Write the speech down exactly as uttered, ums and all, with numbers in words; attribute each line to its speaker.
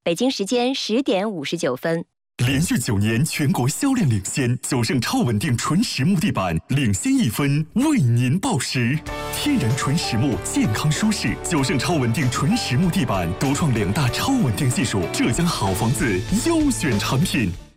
Speaker 1: 北京时间十点五十九分。
Speaker 2: 连续九年全国销量领先，九盛超稳定纯实木地板领先一分，为您报时。天然纯实木，健康舒适。九盛超稳定纯实木地板独创两大超稳定技术，浙江好房子优选产品。